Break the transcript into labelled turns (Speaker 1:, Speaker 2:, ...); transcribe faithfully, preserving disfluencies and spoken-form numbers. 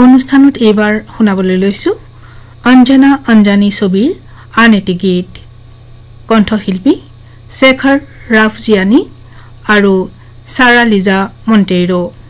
Speaker 1: অনুষ্ঠানত এইবাৰ শুনাবলৈ লৈছো অঞ্জনা অঞ্জানী ছবিৰ আন এটি গীত কণ্ঠশিল্পী শেখৰ ৰাফজিয়ানী আৰু সাৰা লিজা মন্টেইৰো।